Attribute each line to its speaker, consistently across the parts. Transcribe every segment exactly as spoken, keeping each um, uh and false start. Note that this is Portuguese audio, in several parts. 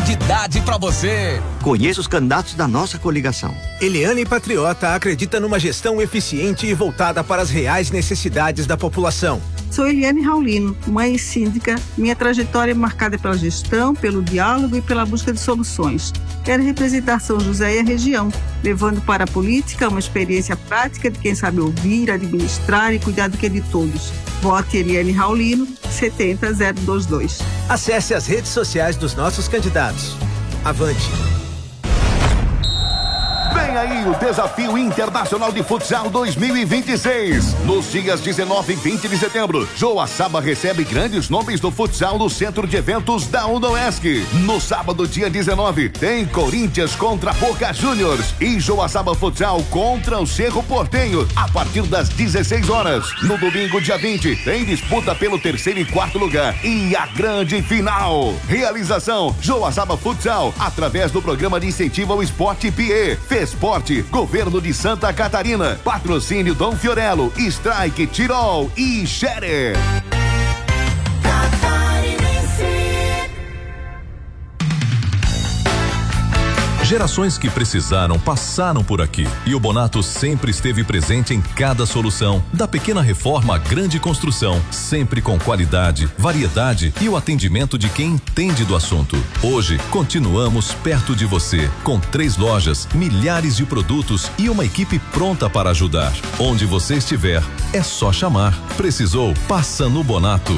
Speaker 1: comodidade pra você.
Speaker 2: Conheça os candidatos da nossa coligação.
Speaker 3: Eliane Patriota acredita numa gestão eficiente e voltada para as reais necessidades da população.
Speaker 4: Sou Eliane Raulino, mãe e síndica. Minha trajetória é marcada pela gestão, pelo diálogo e pela busca de soluções. Quero representar São José e a região, levando para a política uma experiência prática de quem sabe ouvir, administrar e cuidar do que é de todos. Vote Eliane Raulino, setenta zero vinte e dois.
Speaker 3: Acesse as redes sociais dos nossos candidatos. Avante!
Speaker 5: Vem aí o Desafio Internacional de Futsal dois mil e vinte e seis. Nos dias dezenove e vinte de setembro, Joaçaba recebe grandes nomes do futsal no Centro de Eventos da UNOESC. No sábado, dia dezenove, tem Corinthians contra Boca Juniors e Joaçaba Futsal contra o Cerro Porteño, a partir das dezesseis horas. No domingo, dia vinte, tem disputa pelo terceiro e quarto lugar e a grande final. Realização: Joaçaba Futsal, através do Programa de Incentivo ao Esporte P E. Esporte, Governo de Santa Catarina. Patrocínio Dom Fiorello, Strike, Tirol e Scherer.
Speaker 6: Gerações que precisaram passaram por aqui e o Bonato sempre esteve presente em cada solução, da pequena reforma à grande construção, sempre com qualidade, variedade e o atendimento de quem entende do assunto. Hoje, continuamos perto de você, com três lojas, milhares de produtos e uma equipe pronta para ajudar. Onde você estiver, é só chamar. Precisou? Passa no Bonato.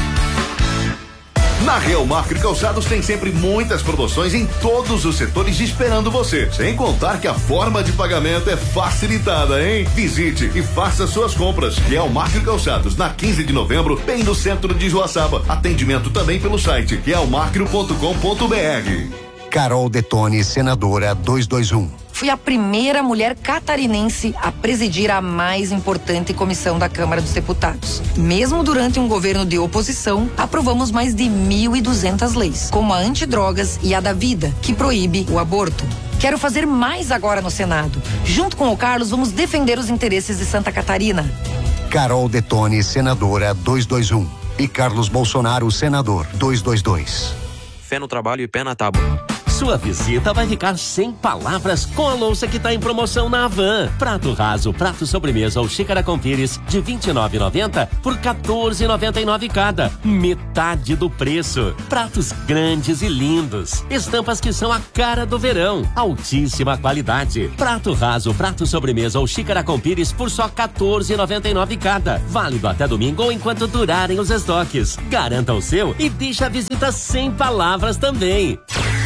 Speaker 5: Na Real Macro Calçados tem sempre muitas promoções em todos os setores esperando você. Sem contar que a forma de pagamento é facilitada, hein? Visite e faça suas compras. Real Macro Calçados, na quinze de novembro, bem no centro de Joaçaba. Atendimento também pelo site real macro ponto com ponto b r.
Speaker 7: Carol Detone, senadora duzentos e vinte e um.
Speaker 8: Fui a primeira mulher catarinense a presidir a mais importante comissão da Câmara dos Deputados. Mesmo durante um governo de oposição, aprovamos mais de mil e duzentas leis, como a antidrogas e a da vida, que proíbe o aborto. Quero fazer mais agora no Senado. Junto com o Carlos, vamos defender os interesses de Santa Catarina.
Speaker 7: Carol Detone, senadora duzentos e vinte e um. E Carlos Bolsonaro, senador duzentos e vinte e dois.
Speaker 9: Fé no trabalho e pé na tábua.
Speaker 10: Sua visita vai ficar sem palavras com a louça que está em promoção na Havan. Prato raso, prato sobremesa ou xícara com pires de vinte e nove reais e noventa centavos por quatorze reais e noventa e nove centavos cada. Metade do preço. Pratos grandes e lindos. Estampas que são a cara do verão. Altíssima qualidade. Prato raso, prato sobremesa ou xícara com pires por só quatorze reais e noventa e nove centavos cada. Válido até domingo ou enquanto durarem os estoques. Garanta o seu e deixa a visita sem palavras também.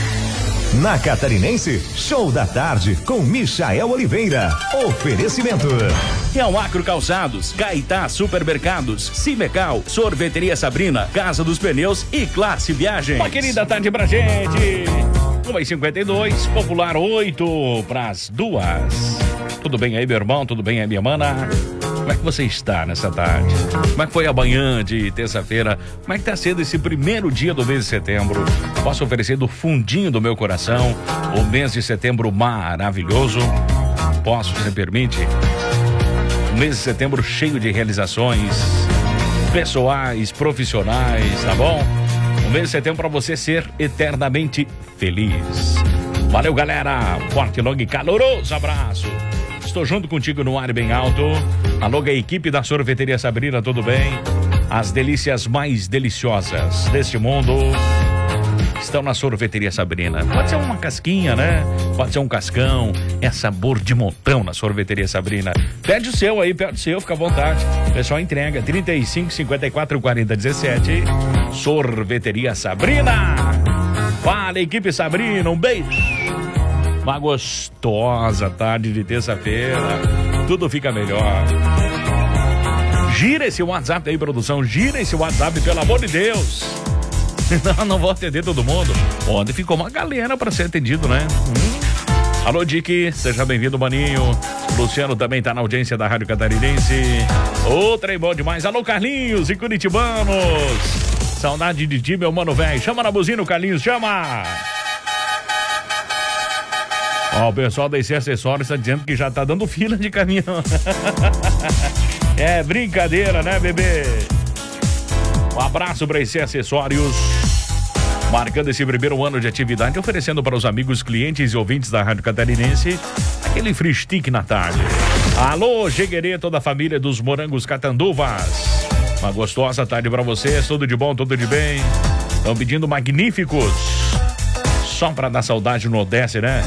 Speaker 11: Na Catarinense, show da tarde com Michael Oliveira. Oferecimento:
Speaker 12: Real Macro Calçados, Caetá Supermercados, Cimecal, Sorveteria Sabrina, Casa dos Pneus e Classe Viagens. Uma querida tarde pra gente. uma e cinquenta e dois, Popular oito pras duas. Tudo bem aí, meu irmão? Tudo bem aí, minha mana? Como é que você está nessa tarde? Como é que foi a manhã de terça-feira? Como é que está sendo esse primeiro dia do mês de setembro? Posso oferecer do fundinho do meu coração o mês de setembro maravilhoso? Posso, se me permite? Um mês de setembro cheio de realizações pessoais, profissionais, tá bom? Um mês de setembro para você ser eternamente feliz. Valeu, galera! Forte, longo e caloroso abraço! Estou junto contigo no ar bem alto. Alô, a equipe da Sorveteria Sabrina, tudo bem? As delícias mais deliciosas deste mundo estão na Sorveteria Sabrina. Pode ser uma casquinha, né? Pode ser um cascão. É sabor de montão na Sorveteria Sabrina. Pede o seu aí, pede o seu, fica à vontade. O pessoal entrega trinta e cinco, cinquenta e quatro, quarenta, dezessete. Sorveteria Sabrina. Fala, equipe Sabrina, um beijo. Uma gostosa tarde de terça-feira. Tudo fica melhor. Gira esse WhatsApp aí, produção. Gira esse WhatsApp, pelo amor de Deus. Não, não vou atender todo mundo. Ontem ficou uma galera para ser atendido, né? Hum. Alô, Dick. Seja bem-vindo, maninho. Luciano também tá na audiência da Rádio Catarinense. Ô, trem bom demais. Alô, Carlinhos e Curitibanos. Saudade de ti, meu mano velho. Chama na buzina, Carlinhos. Chama! Ó, o pessoal da I C Acessórios está dizendo que já tá dando fila de caminhão. É brincadeira, né, bebê? Um abraço para I C Acessórios. Marcando esse primeiro ano de atividade, oferecendo para os amigos, clientes e ouvintes da Rádio Catarinense aquele free stick na tarde. Alô, Jeguerê, toda a família dos Morangos Catanduvas. Uma gostosa tarde para vocês, tudo de bom, tudo de bem. Estão pedindo magníficos. Só para dar saudade no desce, né?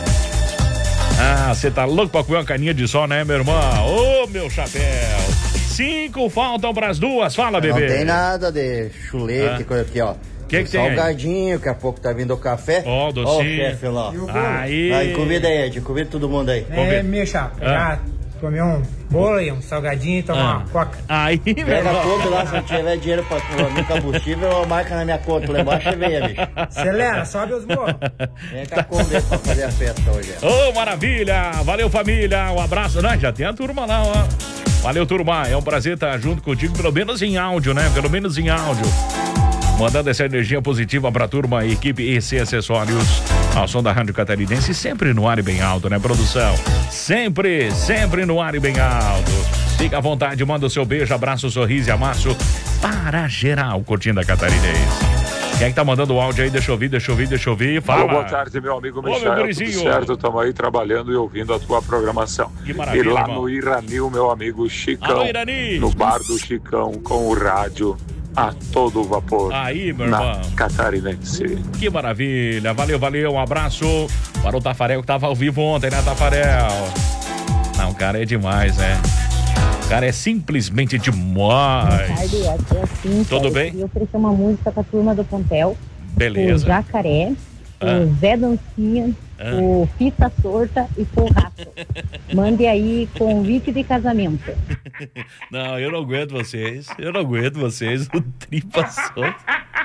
Speaker 12: Ah, você tá louco pra comer uma caninha de sol, né, meu irmão? Ô, meu chapéu. Cinco faltam pras duas, fala, bebê.
Speaker 1: Não tem nada de chulete, ah. coisa aqui, ó.
Speaker 12: Que que tem
Speaker 1: salgadinho, daqui a pouco tá vindo o café.
Speaker 12: Ó, oh, docinho. Ó,
Speaker 1: o chefe lá.
Speaker 12: Aí.
Speaker 1: Aí, convida aí, Ed, convida todo mundo aí.
Speaker 13: É, Misha, pegar, comer um bolo e um salgadinho e tomar ah. uma coca.
Speaker 12: Aí,
Speaker 1: velho. Pega tudo lá, se não tiver dinheiro pra no combustível, marca na minha conta lá embaixo e venha, bicho.
Speaker 13: Acelera, sobe os morros.
Speaker 1: Vem cá comer pra fazer a festa hoje.
Speaker 12: Ô, oh, maravilha! Valeu, família! Um abraço. Não, já tem a turma lá, ó. Valeu, turma. É um prazer estar junto contigo, pelo menos em áudio, né? Pelo menos em áudio. Mandando essa energia positiva pra turma, equipe E C Acessórios, ao som da Rádio Catarinense, sempre no ar e bem alto, né, produção? Sempre, sempre no ar e bem alto. Fica à vontade, manda o seu beijo, abraço, sorriso e amasso para geral, curtindo a Catarinense. Quem é que tá mandando o áudio aí? Deixa eu ouvir, deixa eu ouvir, deixa eu ouvir. Fala.
Speaker 14: Boa tarde, meu amigo Michel. Tudo certo? Estamos aí trabalhando e ouvindo a tua programação.
Speaker 12: Que maravilha,
Speaker 14: E lá
Speaker 12: irmão.
Speaker 14: no Iranil, meu amigo Chicão.
Speaker 12: Alô, Irani.
Speaker 14: No bar do Chicão, com o rádio a todo vapor.
Speaker 12: Aí, meu
Speaker 14: na
Speaker 12: irmão.
Speaker 14: Catarinense.
Speaker 12: Que maravilha. Valeu, valeu. Um abraço para o Tafarel que tava ao vivo ontem, né, Tafarel? Não, o cara é demais, né? O cara é simplesmente demais.
Speaker 15: Tarde, aqui é assim,
Speaker 12: Tudo bem?
Speaker 15: Eu queria oferecer uma música pra turma do Pontel.
Speaker 12: Beleza.
Speaker 15: O Jacaré,
Speaker 12: Ah.
Speaker 15: o Zé Dancinha,
Speaker 12: Ah.
Speaker 15: o Fita Sorta e o Rato. Mande aí convite de casamento.
Speaker 12: Não, eu não aguento vocês. Eu não aguento vocês. O tripa solta.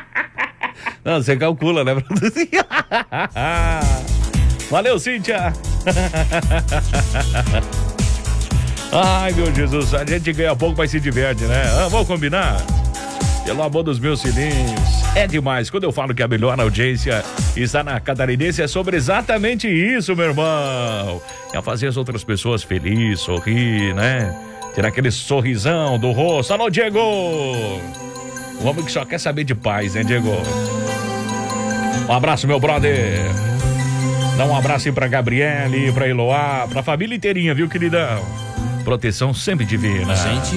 Speaker 12: Não, você calcula, né, produção? Valeu, Cíntia. Ai, meu Jesus, a gente ganha pouco, mas se diverte, né? Ah, vamos combinar? Pelo amor dos meus filhinhos. É demais. Quando eu falo que a melhor audiência está na Catarinense, é sobre exatamente isso, meu irmão. É fazer as outras pessoas felizes, sorrir, né? Tirar aquele sorrisão do rosto. Alô, Diego! O homem que só quer saber de paz, né, Diego? Um abraço, meu brother. Dá um abraço aí pra Gabriele, pra Eloá, pra família inteirinha, viu, queridão? Proteção sempre divina.
Speaker 16: Gente.